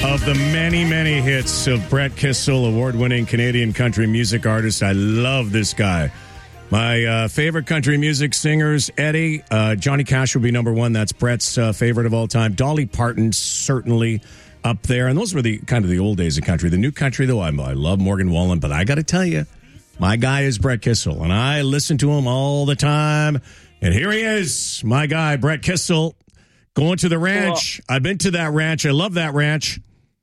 of the many, many hits of Brett Kissel, award-winning Canadian country music artist. I love this guy. My favorite country music singers, Eddie, Johnny Cash would be number one. That's Brett's favorite of all time. Dolly Parton, certainly up there. And those were the kind of the old days of country. The new country, though, I love Morgan Wallen. But I got to tell you, my guy is Brett Kissel, and I listen to him all the time. And here he is, my guy, Brett Kissel, going to the ranch. I've been to that ranch. I love that ranch.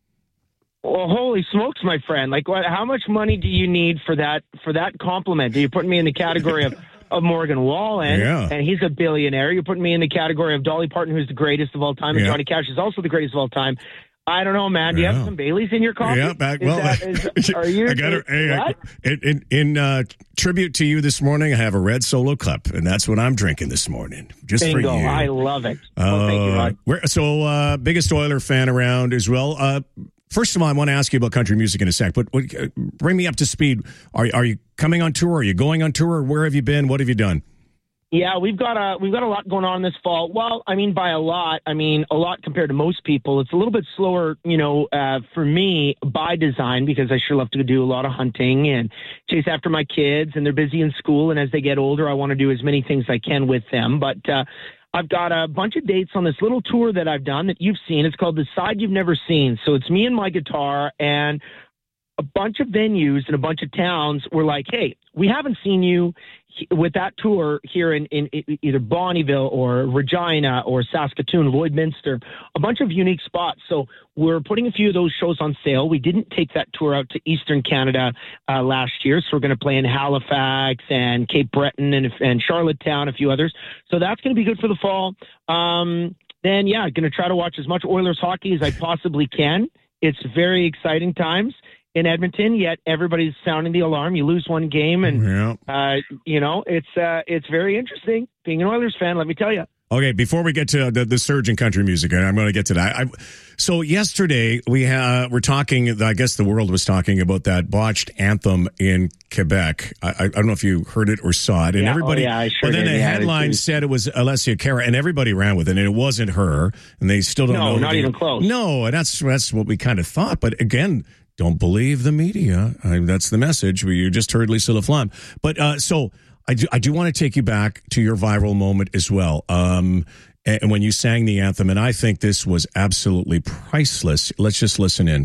Well, holy smokes, my friend! Like, what? How much money do you need for that compliment? You're putting me in the category of Morgan Wallen, and he's a billionaire. You're putting me in the category of Dolly Parton, who's the greatest of all time, and Johnny Cash is also the greatest of all time. I don't know, man. Do you have some Baileys in your coffee? Yeah, are you? I got it. In tribute to you this morning, I have a red Solo Cup, and that's what I'm drinking this morning. Just Bingo. for you. I love it. Well, thank you, Rod. So, biggest Oiler fan around as well. First of all, I want to ask you about country music in a sec, but bring me up to speed. Are you coming on tour? Are you going on tour? Where have you been? What have you done? Yeah, we've got a lot going on this fall. Well, I mean, by a lot compared to most people. It's a little bit slower, for me by design, because I sure love to do a lot of hunting and chase after my kids, and they're busy in school. And as they get older, I want to do as many things as I can with them. But I've got a bunch of dates on this little tour that I've done that you've seen. It's called The Side You've Never Seen. So it's me and my guitar, and a bunch of venues and a bunch of towns were like, hey, we haven't seen you with that tour here in either Bonnyville or Regina or Saskatoon, Lloydminster, a bunch of unique spots. So we're putting a few of those shows on sale. We didn't take that tour out to Eastern Canada last year, so we're going to play in Halifax and Cape Breton and Charlottetown, a few others. So that's going to be good for the fall. Then, going to try to watch as much Oilers hockey as I possibly can. It's very exciting times in Edmonton, yet everybody's sounding the alarm. You lose one game, and it's very interesting being an Oilers fan. Let me tell you. Okay, before we get to the surge in country music, and I'm going to get to that. So yesterday we're talking. I guess the world was talking about that botched anthem in Quebec. I don't know if you heard it or saw it, and everybody. I sure Well, then did. the headline said it was Alessia Cara, and everybody ran with it, and it wasn't her, and they still don't know. No, not even close. No, and that's what we kind of thought, but again. Don't believe the media. That's the message. You just heard Lisa LaFlamme. But so I do want to take you back to your viral moment as well. And when you sang the anthem, and I think this was absolutely priceless. Let's just listen in.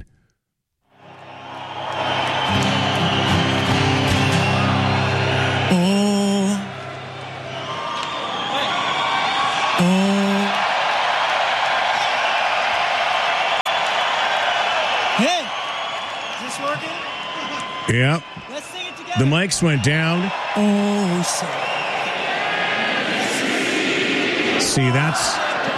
Yeah. Let's sing it together. The mics went down. Oh, see, that's...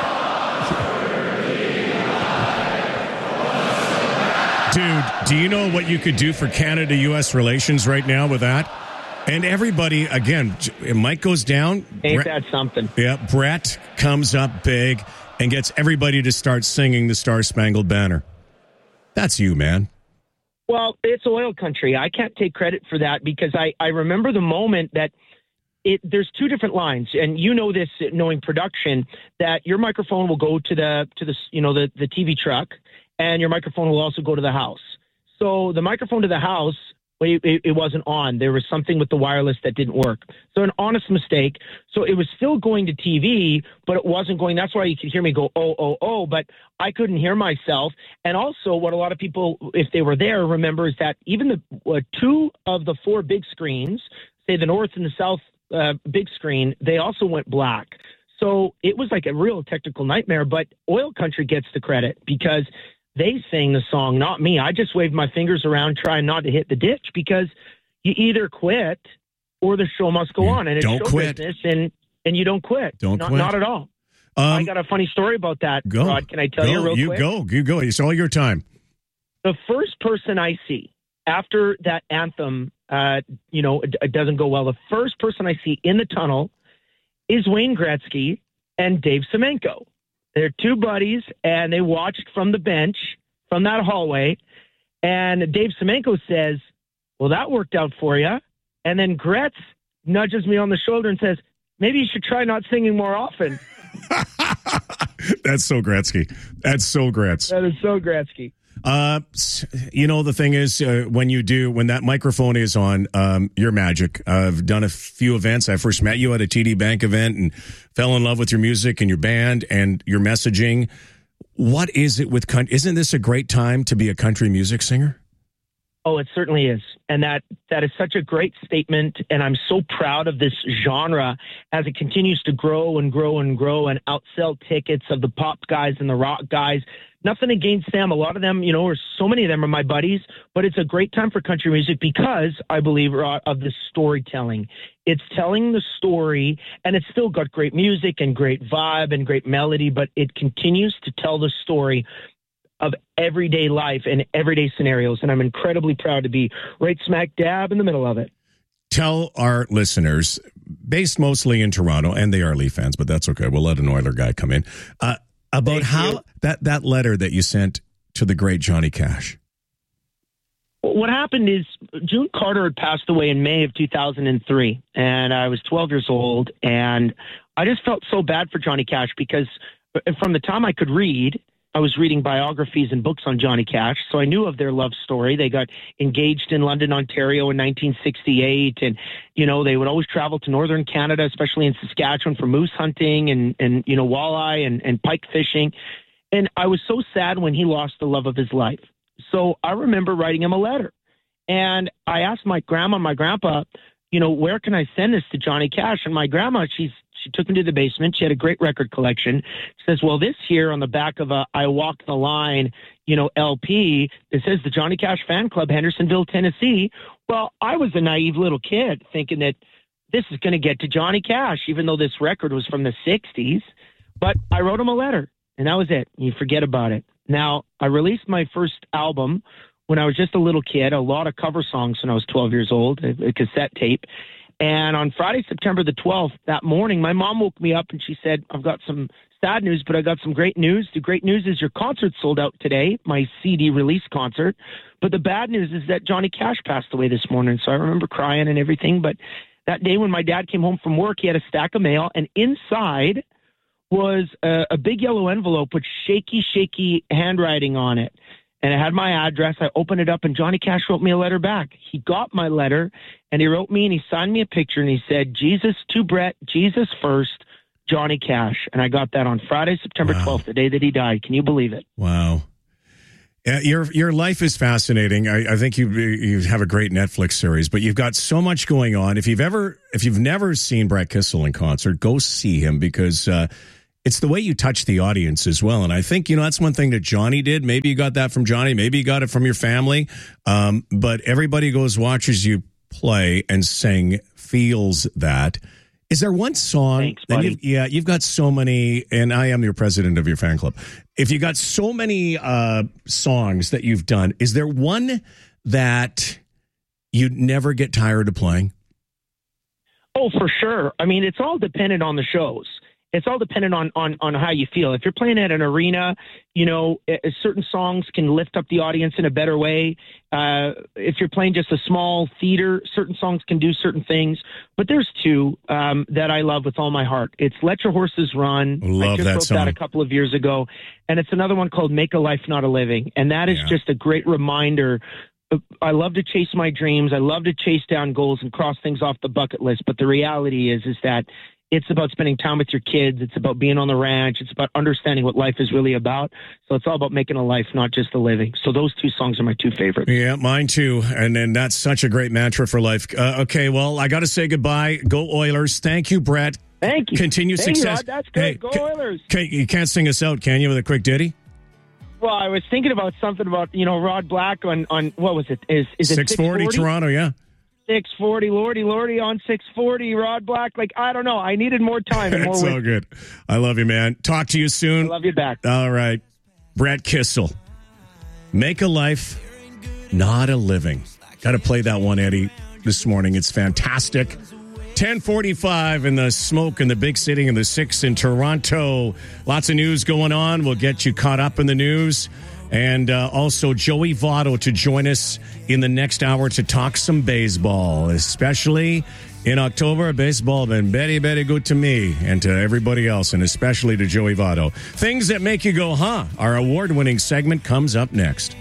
Dude, do you know what you could do for Canada-U.S. relations right now with that? And everybody, again, mic goes down. Ain't that something? Yeah, Brett comes up big and gets everybody to start singing the Star-Spangled Banner. That's you, man. Well, it's oil country. I can't take credit for that because I remember the moment that there's two different lines, and you know this, knowing production, that your microphone will go to the TV truck, and your microphone will also go to the house. So the microphone to the house, it wasn't on. There was something with the wireless that didn't work. So an honest mistake. So it was still going to TV, but it wasn't going. That's why you could hear me go, oh, but I couldn't hear myself. And also what a lot of people, if they were there, remember is that even the two of the four big screens, say the north and the south big screen, they also went black. So it was like a real technical nightmare, but oil country gets the credit because they sang the song, not me. I just waved my fingers around trying not to hit the ditch because you either quit or the show must go on. And it's show business, and you don't quit. Don't quit. Not at all. I got a funny story about that, Rod. Can I tell you real quick? You go. It's all your time. The first person I see after that anthem, it doesn't go well. The first person I see in the tunnel is Wayne Gretzky and Dave Semenko. They're two buddies, and they watched from the bench, from that hallway, and Dave Semenko says, well, that worked out for you. And then Gretz nudges me on the shoulder and says, maybe you should try not singing more often. That's so Gretzky. That's so Gretz. That is so Gretzky. The thing is, when that microphone is on, you're magic. I've done a few events. I first met you at a TD Bank event and fell in love with your music and your band and your messaging. What is it with country? Isn't this a great time to be a country music singer? Oh, it certainly is. And that is such a great statement. And I'm so proud of this genre as it continues to grow and grow and grow and outsell tickets of the pop guys and the rock guys. Nothing against them. A lot of them, or so many of them are my buddies, but it's a great time for country music because I believe of the storytelling. It's telling the story, and it's still got great music and great vibe and great melody, but it continues to tell the story of everyday life and everyday scenarios. And I'm incredibly proud to be right smack dab in the middle of it. Tell our listeners, based mostly in Toronto, and they are Leaf fans, but that's okay. We'll let an Oiler guy come in, about how that letter that you sent to the great Johnny Cash. What happened is June Carter had passed away in May of 2003, and I was 12 years old, and I just felt so bad for Johnny Cash because from the time I could read, I was reading biographies and books on Johnny Cash, so I knew of their love story. They got engaged in London, Ontario in 1968, and, they would always travel to northern Canada, especially in Saskatchewan, for moose hunting and walleye and pike fishing. And I was so sad when he lost the love of his life. So I remember writing him a letter. And I asked my grandma and my grandpa, where can I send this to Johnny Cash? And my grandma, she took me to the basement. She had a great record collection. She says, well, this here on the back of a I Walk the Line, LP, it says the Johnny Cash Fan Club, Hendersonville, Tennessee. Well, I was a naive little kid thinking that this is going to get to Johnny Cash, even though this record was from the 60s. But I wrote him a letter, and that was it. You forget about it. Now, I released my first album when I was just a little kid, a lot of cover songs when I was 12 years old, a cassette tape. And on Friday, September the 12th, that morning, my mom woke me up and she said, I've got some sad news, but I got some great news. The great news is your concert sold out today, my CD release concert. But the bad news is that Johnny Cash passed away this morning. So I remember crying and everything. But that day when my dad came home from work, he had a stack of mail, and inside was a big yellow envelope with shaky handwriting on it. And it had my address. I opened it up, and Johnny Cash wrote me a letter back. He got my letter, and he wrote me, and he signed me a picture, and he said, Jesus to Brett, Jesus first, Johnny Cash. And I got that on Friday, September 12th, the day that he died. Can you believe it? Wow. Your life is fascinating. I think you have a great Netflix series, but you've got so much going on. If you've never seen Brett Kissel in concert, go see him because it's the way you touch the audience as well. And I think, that's one thing that Johnny did. Maybe you got that from Johnny. Maybe you got it from your family. But everybody watches you play and sing, feels that. Is there one song? Thanks, buddy. You've got so many, and I am your president of your fan club. If you got so many songs that you've done, is there one that you'd never get tired of playing? Oh, for sure. I mean, it's all dependent on the shows. It's all dependent on how you feel. If you're playing at an arena, certain songs can lift up the audience in a better way. If you're playing just a small theater, certain songs can do certain things. But there's two that I love with all my heart. It's Let Your Horses Run. Love I just that wrote song. that a couple of years ago. And it's another one called Make a Life Not a Living. And that is just a great reminder. I love to chase my dreams. I love to chase down goals and cross things off the bucket list. But the reality is that it's about spending time with your kids. It's about being on the ranch. It's about understanding what life is really about. So it's all about making a life, not just a living. So those two songs are my two favorites. Yeah, mine too. And then that's such a great mantra for life. Okay, well, I got to say goodbye. Go Oilers. Thank you, Brett. Thank you. Continued success. Rod, that's good. Hey, go Oilers. You can't sing us out, can you, with a quick ditty? Well, I was thinking about something about, Rod Black on what was it? Is it 640 Toronto, yeah. 640, Lordy on 640, Rod Black. I don't know. I needed more time. And more That's so good. I love you, man. Talk to you soon. I love you back. All right. Brett Kissel. Make a life, not a living. Got to play that one, Eddie, this morning. It's fantastic. 10:45 in the smoke in the big city in the 6 in Toronto. Lots of news going on. We'll get you caught up in the news. And also Joey Votto to join us in the next hour to talk some baseball, especially in October. Baseball been very, very good to me and to everybody else, and especially to Joey Votto. Things that make you go, huh? Our award-winning segment comes up next.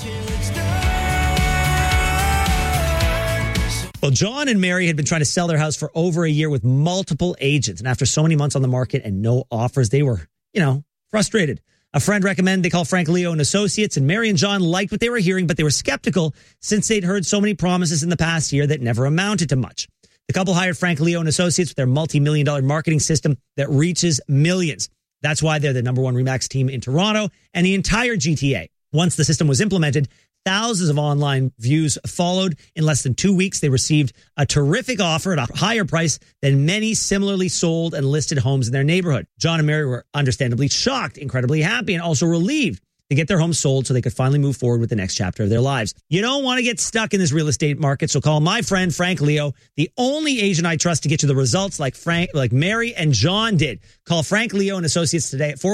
Well, John and Mary had been trying to sell their house for over a year with multiple agents. And after so many months on the market and no offers, they were, frustrated. A friend recommended they call Frank Leo and Associates, and Mary and John liked what they were hearing, but they were skeptical since they'd heard so many promises in the past year that never amounted to much. The couple hired Frank Leo and Associates with their multi-million-dollar marketing system that reaches millions. That's why they're the number one RE/MAX team in Toronto and the entire GTA. Once the system was implemented, thousands of online views followed. In less than 2 weeks, they received a terrific offer at a higher price than many similarly sold and listed homes in their neighborhood. John and Mary were understandably shocked, incredibly happy, and also relieved to get their home sold so they could finally move forward with the next chapter of their lives. You don't want to get stuck in this real estate market, so call my friend Frank Leo, the only agent I trust to get you the results like Mary and John did. Call Frank Leo and Associates today at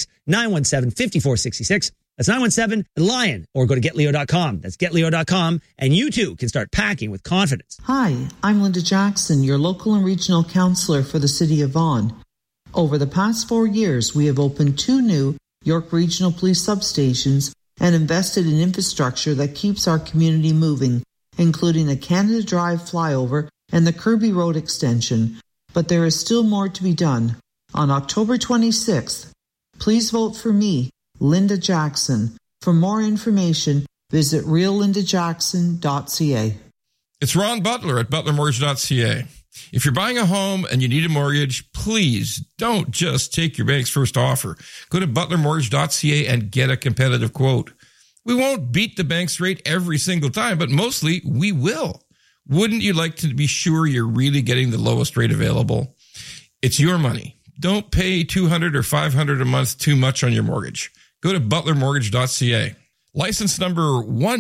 416-917-5466. That's 917-LION, or go to getleo.com. That's getleo.com, and you too can start packing with confidence. Hi, I'm Linda Jackson, your local and regional counselor for the City of Vaughan. Over the past 4 years, we have opened 2 new York Regional Police substations and invested in infrastructure that keeps our community moving, including the Canada Drive flyover and the Kirby Road extension. But there is still more to be done. On October 26th, please vote for me, Linda Jackson. For more information, visit reallindajackson.ca. It's Ron Butler at butlermortgage.ca. If you're buying a home and you need a mortgage, please don't just take your bank's first offer. Go to butlermortgage.ca and get a competitive quote. We won't beat the bank's rate every single time, but mostly we will. Wouldn't you like to be sure you're really getting the lowest rate available? It's your money. Don't pay $200 or $500 a month too much on your mortgage. Go to butlermortgage.ca. License number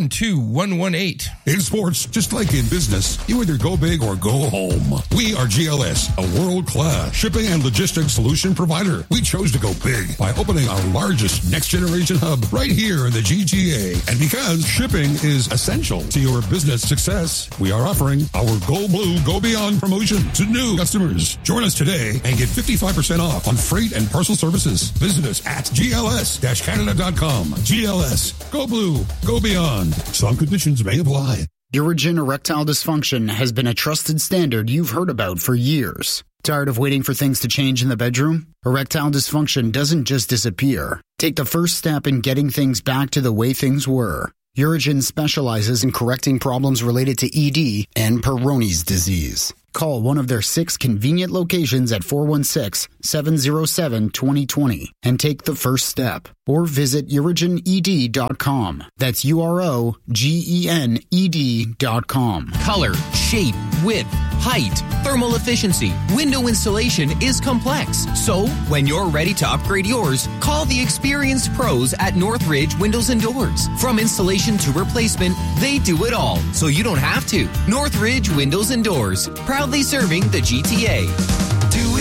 12118. In sports, just like in business, you either go big or go home. We are GLS, a world-class shipping and logistics solution provider. We chose to go big by opening our largest next-generation hub right here in the GTA. And because shipping is essential to your business success, we are offering our Go Blue, Go Beyond promotion to new customers. Join us today and get 55% off on freight and parcel services. Visit us at gls-canada.com. GLS. Go Blue, go beyond. Some conditions may apply. Urigen erectile dysfunction has been a trusted standard you've heard about for years. Tired of waiting for things to change in the bedroom? Erectile dysfunction doesn't just disappear. Take the first step in getting things back to the way things were. Urigen specializes in correcting problems related to ED and Peyronie's disease. Call one of their 6 convenient locations at 416-707-2020 and take the first step. Or visit UrigenED.com. That's UROGENED.com. Color, shape, width, height, thermal efficiency, window installation is complex. So, when you're ready to upgrade yours, call the experienced pros at Northridge Windows and Doors. From installation to replacement, they do it all, so you don't have to. Northridge Windows and Doors, proudly serving the GTA.